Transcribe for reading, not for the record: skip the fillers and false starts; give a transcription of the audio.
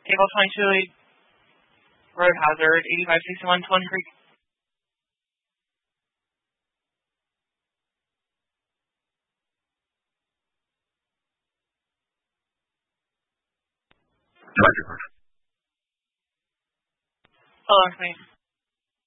Table 22, road hazard, 8561 Twin Creek. Roger. Hello, me.